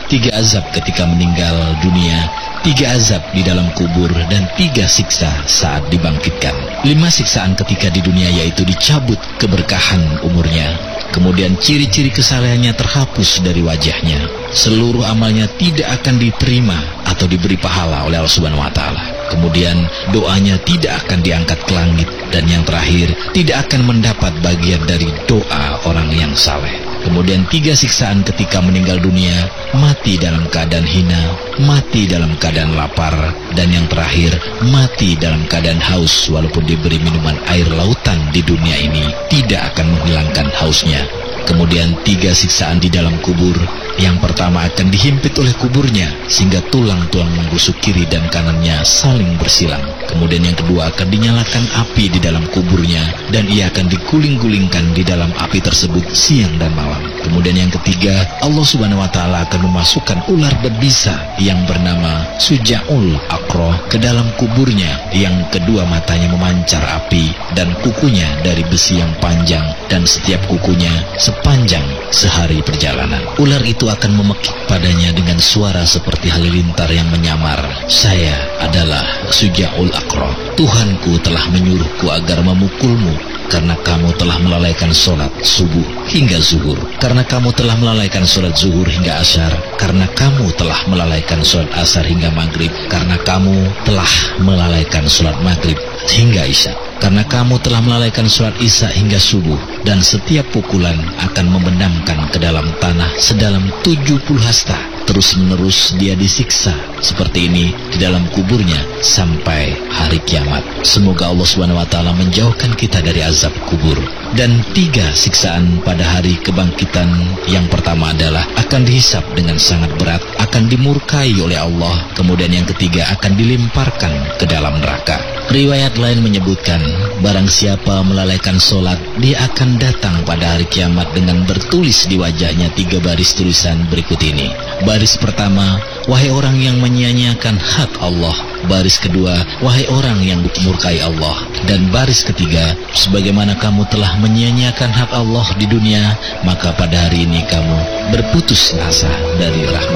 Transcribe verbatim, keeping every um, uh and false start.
tiga azab ketika meninggal dunia, tiga azab di dalam kubur, dan tiga siksa saat dibangkitkan. Lima siksaan ketika di dunia yaitu dicabut keberkahan umurnya, kemudian ciri-ciri kesalehannya terhapus dari wajahnya, seluruh amalnya tidak akan diterima atau diberi pahala oleh Allah Subhanahu wa Ta'ala. Kemudian doanya tidak akan diangkat ke langit, dan yang terakhir tidak akan mendapat bagian dari doa orang yang saleh. Kemudian tiga siksaan ketika meninggal dunia, mati dalam keadaan hina, mati dalam keadaan lapar, dan yang terakhir mati dalam keadaan haus. Walaupun diberi minuman air lautan di dunia ini, tidak akan menghilangkan hausnya. Kemudian tiga siksaan di dalam kubur. Yang pertama akan dihimpit oleh kuburnya sehingga tulang-tulang menggusuk kiri dan kanannya saling bersilang. Kemudian yang kedua akan dinyalakan api di dalam kuburnya, dan ia akan diguling-gulingkan di dalam api tersebut siang dan malam. Kemudian yang ketiga, Allah Subhanahu wa Ta'ala akan memasukkan ular berbisa yang bernama Suja'ul Aqra ke dalam kuburnya. Yang kedua matanya memancar api, dan kukunya dari besi yang panjang, dan setiap kukunya sepanjang sehari perjalanan. Ular itu akan memekik padanya dengan suara seperti halilintar yang menyamar. Saya adalah Suja'ul Aqra. Tuhanku telah menyuruhku agar memukulmu karena kamu telah melalaikan sholat subuh hingga zuhur, karena kamu telah melalaikan sholat zuhur hingga asyar, karena kamu telah melalaikan sholat asar hingga maghrib, karena kamu telah melalaikan sholat maghrib hingga isya, karena kamu telah melalaikan sholat isya hingga subuh. Dan setiap pukulan akan membenamkan ke dalam tanah sedalam tujuh puluh hasta. Terus menerus dia disiksa seperti ini di dalam kuburnya sampai hari kiamat. Semoga Allah Subhanahu wa Ta'ala menjauhkan kita dari azab kubur. Dan tiga siksaan pada hari kebangkitan. Yang pertama adalah akan dihisap dengan sangat berat, akan dimurkai oleh Allah. Kemudian yang ketiga akan dilemparkan ke dalam neraka. Riwayat lain menyebutkan, barang siapa melalaikan sholat, dia akan datang pada hari kiamat dengan bertulis di wajahnya tiga baris tulisan berikut ini. Baris pertama, wahai orang yang menyia-nyiakan hak Allah. Baris kedua, wahai orang yang dimurkai Allah. Dan baris ketiga, sebagaimana kamu telah menyia-nyiakan hak Allah di dunia, maka pada hari ini kamu berputus asa dari rahmat